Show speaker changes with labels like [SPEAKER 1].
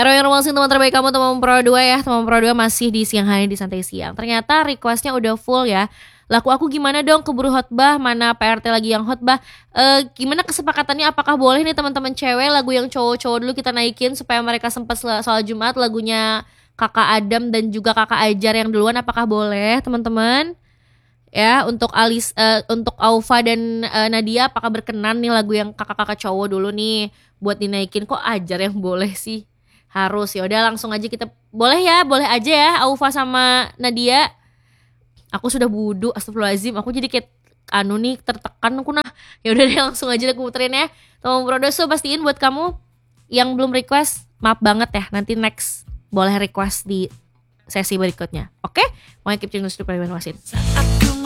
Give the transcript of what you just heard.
[SPEAKER 1] Erwin Romalsin, teman terbaik kamu, teman Pro 2 ya. Teman Pro 2 masih di siang hari di Santai Siang. Ternyata requestnya udah full ya. Laku aku gimana dong, keburu khotbah, mana PRT lagi yang khotbah. Gimana kesepakatannya, apakah boleh nih teman-teman cewek lagu yang cowok-cowok dulu kita naikin supaya mereka sempat sholat Jumat lagunya Kakak Adam dan juga Kakak Ajar yang duluan, apakah boleh teman-teman? Ya, untuk untuk Aufa dan Nadia, apakah berkenan nih lagu yang kakak-kakak cowok dulu nih buat dinaikin? Kok Ajar yang boleh sih? Harus. Ya udah langsung aja kita, boleh ya, boleh aja ya Aufa sama Nadia. Aku sudah wudu, astagfirullahaladzim. Aku jadi kayak nih tertekan aku nah. Ya udah deh, langsung aja aku puterin ya. Teman Brodoso, pastiin buat kamu yang belum request, maaf banget ya. Nanti next boleh request di sesi berikutnya. Oke? Mau keep channel Studio Wasin.